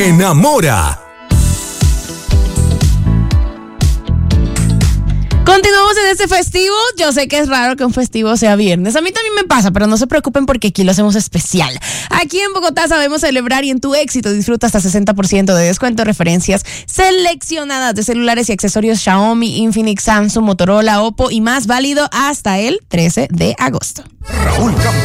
enamora. Continuamos en este festivo. Yo sé que es raro que un festivo sea viernes. A mí también me pasa, pero no se preocupen porque aquí lo hacemos especial. Aquí en Bogotá sabemos celebrar y en tu éxito disfruta hasta 60% de descuento. Referencias seleccionadas de celulares y accesorios Xiaomi, Infinix, Samsung, Motorola, Oppo y más, válido hasta el 13 de agosto. Raúl Campos.